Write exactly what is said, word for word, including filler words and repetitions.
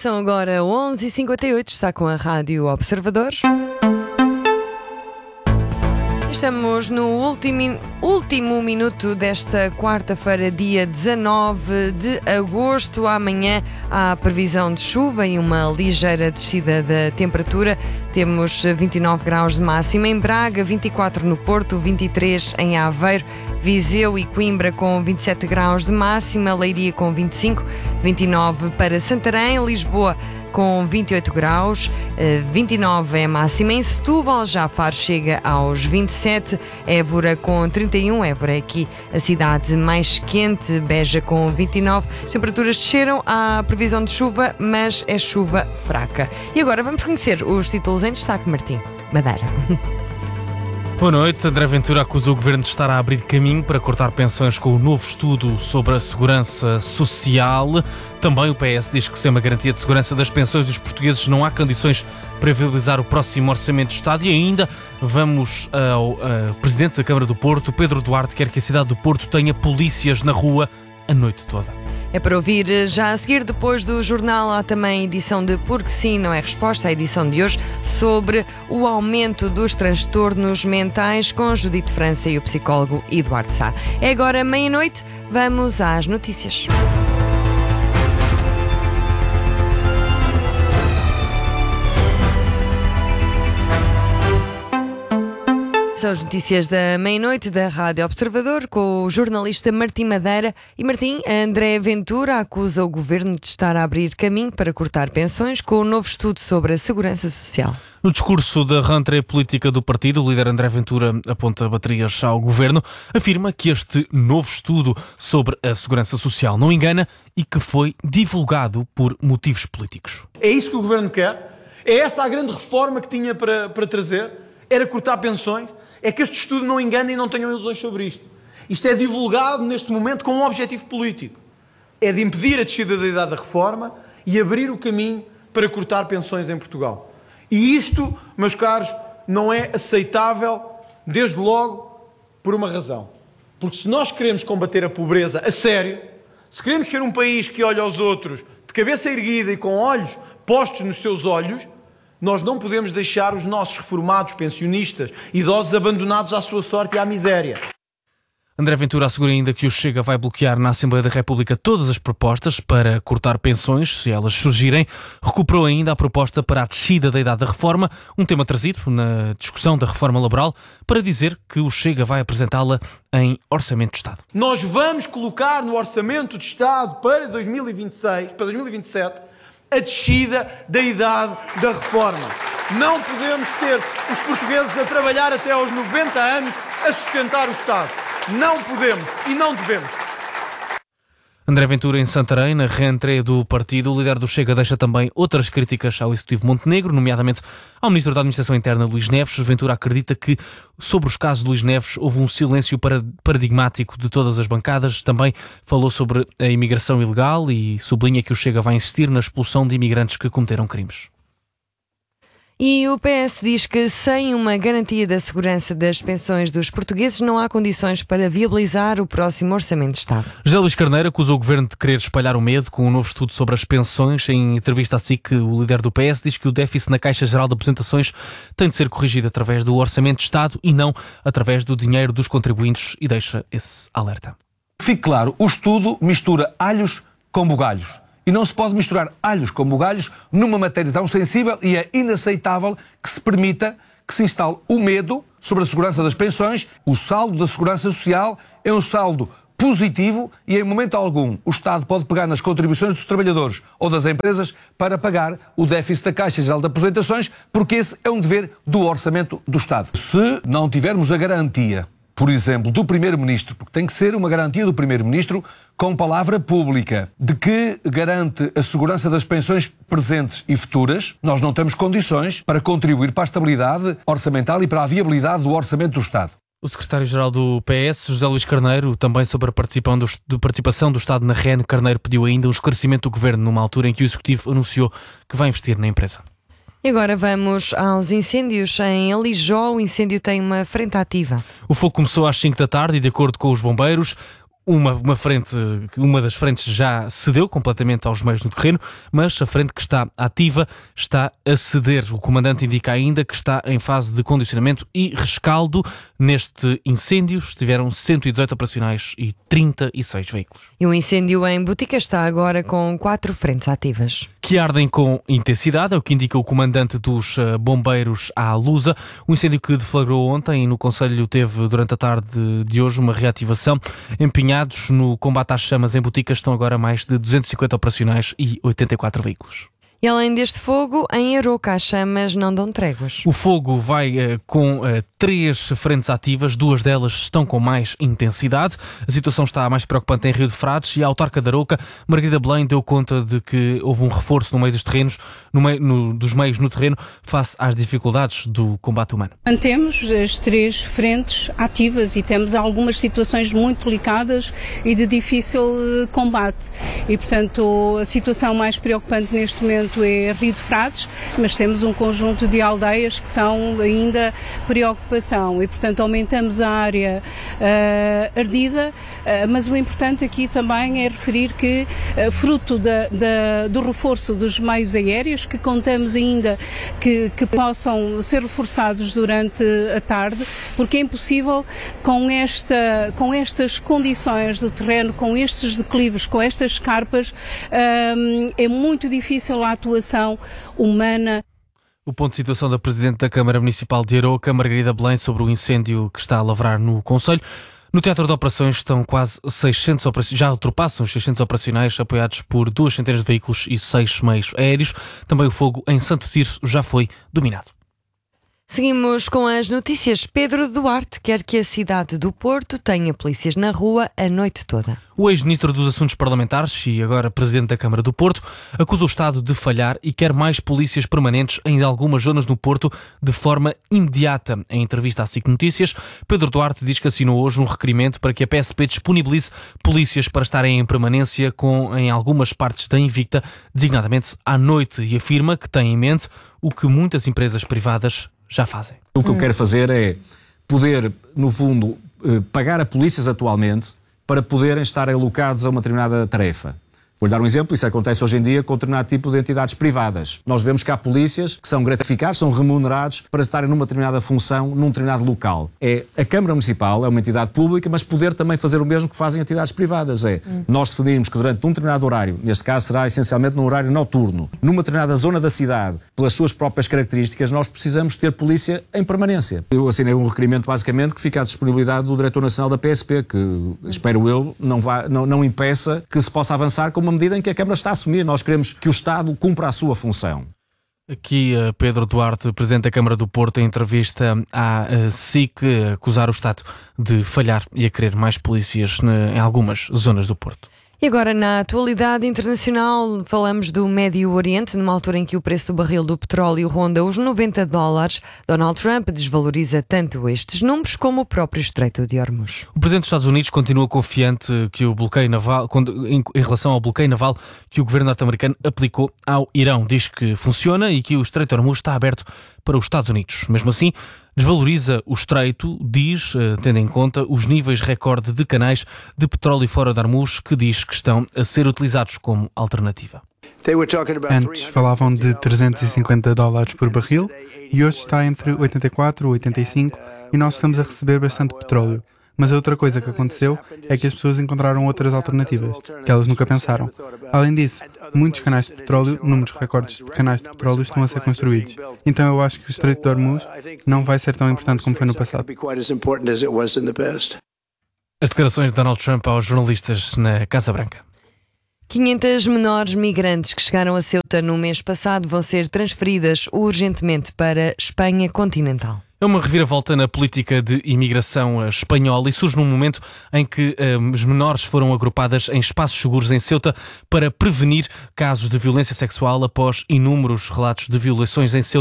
São agora onze e cinquenta e oito, está com a Rádio Observador. Estamos no último, último minuto desta quarta-feira, dia dezanove de agosto. Amanhã há previsão de chuva e uma ligeira descida da temperatura. Temos vinte e nove graus de máxima em Braga, vinte e quatro no Porto, vinte e três em Aveiro, Viseu e Coimbra com vinte e sete graus de máxima, Leiria com vinte e cinco, vinte e nove para Santarém, Lisboa com vinte e oito graus, vinte e nove é a máxima em Setúbal, já Faro chega aos vinte e sete, Évora com trinta e um, Évora é aqui a cidade mais quente, Beja com vinte e nove, as temperaturas desceram, há previsão de chuva, mas é chuva fraca. E agora vamos conhecer os títulos em destaque, Martim Madeira. Boa noite. André Ventura acusa o Governo de estar a abrir caminho para cortar pensões com o novo estudo sobre a segurança social. Também o P S diz que sem uma garantia de segurança das pensões dos portugueses não há condições para viabilizar o próximo Orçamento de Estado. E ainda vamos ao, ao Presidente da Câmara do Porto, Pedro Duarte, quer que a cidade do Porto tenha polícias na rua a noite toda. É para ouvir já a seguir. Depois do jornal há também a edição de Porque Sim, Não é Resposta, a edição de hoje sobre o aumento dos transtornos mentais com Judite França e o psicólogo Eduardo Sá. É agora meia-noite, vamos às notícias. São as notícias da meia-noite da Rádio Observador com o jornalista Martim Madeira. E Martim, André Ventura acusa o Governo de estar a abrir caminho para cortar pensões com o novo estudo sobre a segurança social. No discurso da rentrée política do partido, o líder André Ventura aponta baterias ao Governo, afirma que este novo estudo sobre a segurança social não engana e que foi divulgado por motivos políticos. É isso que o Governo quer? É essa a grande reforma que tinha para, para trazer? Era cortar pensões? É que este estudo não engane e não tenham ilusões sobre isto. Isto é divulgado neste momento com um objetivo político. É de impedir a descida da idade da reforma e abrir o caminho para cortar pensões em Portugal. E isto, meus caros, não é aceitável, desde logo, por uma razão. Porque se nós queremos combater a pobreza a sério, se queremos ser um país que olha aos outros de cabeça erguida e com olhos postos nos seus olhos, nós não podemos deixar os nossos reformados, pensionistas, idosos abandonados à sua sorte e à miséria. André Ventura assegura ainda que o Chega vai bloquear na Assembleia da República todas as propostas para cortar pensões, se elas surgirem. Recuperou ainda a proposta para a descida da idade da reforma, um tema trazido na discussão da reforma laboral, para dizer que o Chega vai apresentá-la em Orçamento de Estado. Nós vamos colocar no Orçamento de Estado para dois mil e vinte e seis, para dois mil e vinte e sete, a descida da idade da reforma. Não podemos ter os portugueses a trabalhar até aos noventa anos a sustentar o Estado. Não podemos e não devemos. André Ventura em Santarém, na rentrée do partido, o líder do Chega deixa também outras críticas ao Executivo Montenegro, nomeadamente ao Ministro da Administração Interna, Luís Neves. Ventura acredita que, sobre os casos de Luís Neves, houve um silêncio paradigmático de todas as bancadas. Também falou sobre a imigração ilegal e sublinha que o Chega vai insistir na expulsão de imigrantes que cometeram crimes. E o P S diz que sem uma garantia da segurança das pensões dos portugueses não há condições para viabilizar o próximo Orçamento de Estado. José Luís Carneiro acusou o Governo de querer espalhar o medo com um novo estudo sobre as pensões. Em entrevista à S I C, o líder do P S diz que o déficit na Caixa Geral de Aposentações tem de ser corrigido através do Orçamento de Estado e não através do dinheiro dos contribuintes, e deixa esse alerta. Fique claro, o estudo mistura alhos com bugalhos. E não se pode misturar alhos com bugalhos numa matéria tão sensível, e é inaceitável que se permita que se instale o medo sobre a segurança das pensões. O saldo da segurança social é um saldo positivo e em momento algum o Estado pode pegar nas contribuições dos trabalhadores ou das empresas para pagar o déficit da Caixa Geral de Aposentações, porque esse é um dever do Orçamento do Estado. Se não tivermos a garantia, por exemplo, do Primeiro-Ministro, porque tem que ser uma garantia do Primeiro-Ministro com palavra pública, de que garante a segurança das pensões presentes e futuras, nós não temos condições para contribuir para a estabilidade orçamental e para a viabilidade do Orçamento do Estado. O secretário-geral do P S, José Luís Carneiro, também sobre a participação do, de participação do Estado na R E N, Carneiro pediu ainda um esclarecimento do Governo numa altura em que o Executivo anunciou que vai investir na empresa. E agora vamos aos incêndios. Em Alijó, o incêndio tem uma frente ativa. O fogo começou às cinco da tarde e, de acordo com os bombeiros, Uma, uma, frente, uma das frentes já cedeu completamente aos meios no terreno, mas a frente que está ativa está a ceder. O comandante indica ainda que está em fase de condicionamento e rescaldo. Neste incêndio estiveram cento e dezoito operacionais e trinta e seis veículos. E o incêndio em Botica está agora com quatro frentes ativas. Que ardem com intensidade, é o que indica o comandante dos bombeiros à Lusa. O incêndio que deflagrou ontem no concelho teve durante a tarde de hoje uma reativação. Empenhados no combate às chamas em Botica estão agora mais de duzentos e cinquenta operacionais e oitenta e quatro veículos. E além deste fogo, em Aroca as chamas não dão tréguas. O fogo vai uh, com uh, três frentes ativas, duas delas estão com mais intensidade. A situação está mais preocupante em Rio de Frades e a autarca de Aroca, Margarida Belém, deu conta de que houve um reforço no meio dos terrenos, no meio, no, dos meios no terreno, face às dificuldades do combate humano. Mantemos as três frentes ativas e temos algumas situações muito delicadas e de difícil uh, combate. E, portanto, a situação mais preocupante neste momento é Rio de Frades, mas temos um conjunto de aldeias que são ainda preocupação e, portanto, aumentamos a área uh, ardida, uh, mas o importante aqui também é referir que, uh, fruto da, da, do reforço dos meios aéreos, que contamos ainda que, que possam ser reforçados durante a tarde, porque é impossível com, esta, com estas condições do terreno, com estes declives, com estas escarpas, uh, é muito difícil a atuação humana. O ponto de situação da Presidente da Câmara Municipal de Aroca, Margarida Belém, sobre o incêndio que está a lavrar no concelho. No teatro de operações estão quase seiscentos operacionais, já ultrapassam os seiscentos operacionais, apoiados por duas centenas de veículos e seis meios aéreos. Também o fogo em Santo Tirso já foi dominado. Seguimos com as notícias. Pedro Duarte quer que a cidade do Porto tenha polícias na rua a noite toda. O ex-ministro dos Assuntos Parlamentares e agora presidente da Câmara do Porto acusa o Estado de falhar e quer mais polícias permanentes em algumas zonas no Porto de forma imediata. Em entrevista à S I C Notícias, Pedro Duarte diz que assinou hoje um requerimento para que a P S P disponibilize polícias para estarem em permanência com, em algumas partes da Invicta, designadamente à noite, e afirma que tem em mente o que muitas empresas privadas já fazem. O que eu quero fazer é poder, no fundo, pagar a polícias atualmente para poderem estar alocados a uma determinada tarefa. Vou-lhe dar um exemplo, isso acontece hoje em dia com determinado tipo de entidades privadas. Nós vemos que há polícias que são gratificados, são remunerados para estarem numa determinada função, num determinado local. É, a Câmara Municipal é uma entidade pública, mas poder também fazer o mesmo que fazem entidades privadas. É, hum. nós definimos que durante um determinado horário, neste caso será essencialmente no horário noturno, numa determinada zona da cidade, pelas suas próprias características, nós precisamos ter polícia em permanência. Eu assinei um requerimento, basicamente, que fica à disponibilidade do Diretor Nacional da P S P, que, espero eu, não, vá, não, não impeça que se possa avançar com uma medida em que a Câmara está a assumir. Nós queremos que o Estado cumpra a sua função. Aqui Pedro Duarte, Presidente da Câmara do Porto, em entrevista à S I C, acusar o Estado de falhar e a querer mais polícias em algumas zonas do Porto. E agora, na atualidade internacional, falamos do Médio Oriente, numa altura em que o preço do barril do petróleo ronda os noventa dólares. Donald Trump desvaloriza tanto estes números como o próprio Estreito de Hormuz. O Presidente dos Estados Unidos continua confiante que o bloqueio naval, em relação ao bloqueio naval que o governo norte-americano aplicou ao Irão. Diz que funciona e que o Estreito de Hormuz está aberto para os Estados Unidos. Mesmo assim, desvaloriza o estreito, diz, tendo em conta os níveis recorde de canais de petróleo fora de Hormuz, que diz que estão a ser utilizados como alternativa. Antes falavam de trezentos e cinquenta dólares por barril e hoje está entre oitenta e quatro e oitenta e cinco e nós estamos a receber bastante petróleo. Mas a outra coisa que aconteceu é que as pessoas encontraram outras alternativas, que elas nunca pensaram. Além disso, muitos canais de petróleo, números recordes de canais de petróleo estão a ser construídos. Então eu acho que o Estreito de Hormuz não vai ser tão importante como foi no passado. As declarações de Donald Trump aos jornalistas na Casa Branca. quinhentos menores migrantes que chegaram a Ceuta no mês passado vão ser transferidas urgentemente para Espanha continental. É uma reviravolta na política de imigração espanhola e surge num momento em que um, as menores foram agrupadas em espaços seguros em Ceuta para prevenir casos de violência sexual após inúmeros relatos de violações em Ceuta.